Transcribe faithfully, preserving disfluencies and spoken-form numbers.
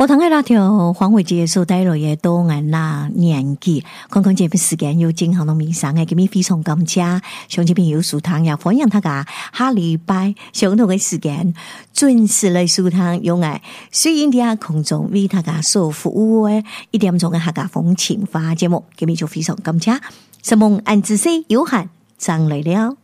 学堂的那条黄伟杰所帶來嘅多眼那年紀，看看這邊時間有正行到面上嘅，咁咪非常感謝。上這邊有書堂也歡迎大家下禮拜相同嘅時間準時來書堂用愛水印啲空中為大家所服務嘅一點鐘嘅客家風情話節目，咁咪就非常感謝。什麼安子西有限，張來了。